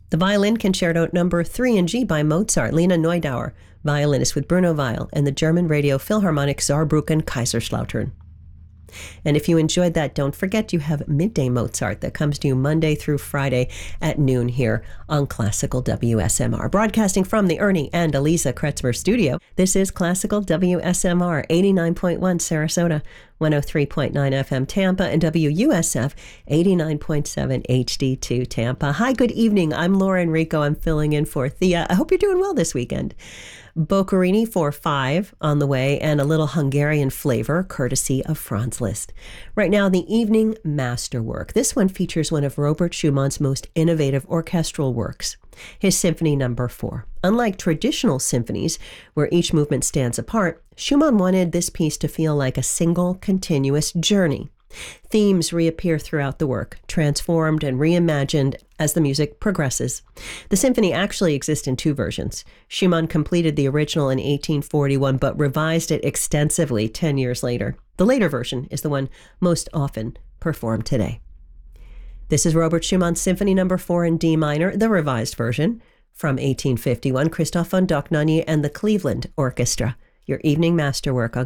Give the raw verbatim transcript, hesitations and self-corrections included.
The Violin Concerto Number three in G by Mozart, Lena Neudauer, violinist with Bruno Weil, and the German Radio Philharmonic Saarbrücken Kaiserslautern. And if you enjoyed that, don't forget you have Midday Mozart that comes to you Monday through Friday at noon here on Classical W S M R. Broadcasting from the Ernie and Eliza Kretzmer studio, this is Classical W S M R, eighty-nine point one Sarasota, one oh three point nine F M Tampa, and W U S F, eighty-nine point seven H D two Tampa. Hi, good evening. I'm Laura Enrico. I'm filling in for Thea. I hope you're doing well this weekend. Boccherini for five on the way, and a little Hungarian flavor, courtesy of Franz Liszt. Right now, the evening masterwork. This one features one of Robert Schumann's most innovative orchestral works, his Symphony Number four. Unlike traditional symphonies, where each movement stands apart, Schumann wanted this piece to feel like a single, continuous journey. Themes reappear throughout the work, transformed and reimagined as the music progresses. The symphony actually exists in two versions. Schumann completed the original in eighteen forty-one, but revised it extensively ten years later. The later version is the one most often performed today. This is Robert Schumann's Symphony Number four in D minor, the revised version, from eighteen fifty-one, Christoph von Dohnanyi and the Cleveland Orchestra. Your evening masterwork on